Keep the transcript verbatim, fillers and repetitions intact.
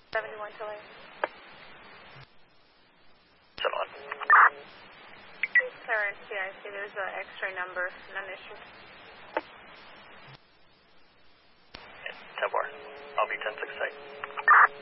seventy-one to lane. Seven one. Current C I C, there's an X-ray number, none issued.